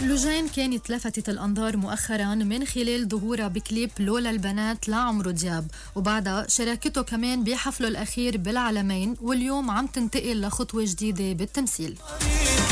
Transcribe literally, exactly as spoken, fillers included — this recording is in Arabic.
لوجين كانت لفتت الأنظار مؤخرا من خلال ظهورها بكليب لولا البنات لعمرو دياب، وبعدها شاركته كمان بحفله الأخير بالعلمين، واليوم عم تنتقل لخطوة جديدة بالتمثيل.